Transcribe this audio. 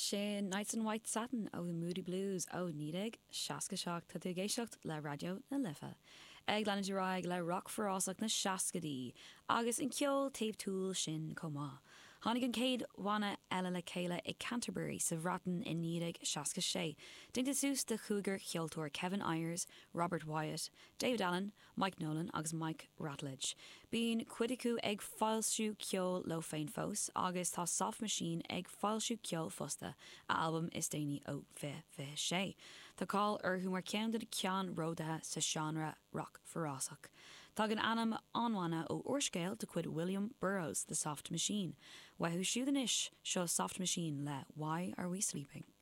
Sin Nights and White Satin ó Moody Blues ó nídig, seaca seach tá tú géisiocht le radio na lifa. Ag leanna dúráig le rock forrásach na seacadí, agus in ceol taobh túil sin comá. Tháinig an céad bhaina eile le chéile ag Canterbury sa bhratan in nídig seaca sé. Dinta sús de chúgur cheoltóir Kevin Ayers, Robert Wyatt, David Allen, Mike Nolan agus Mike Ratledge. Bín cuidiú ag fáilsú ceol lo féin fós, agus tá Soft Machine ag fáilsú ceol fosta a album is déine ó bheith sé. Tá cáil orthú mar ceann de cean ródathe sa genre rock forrásach. Tá an anam anhaine ó orscéil de cuid William Burroughs, The Soft Machine. Weithú siúd an isis seo Soft Machine le Why Are We Sleeping?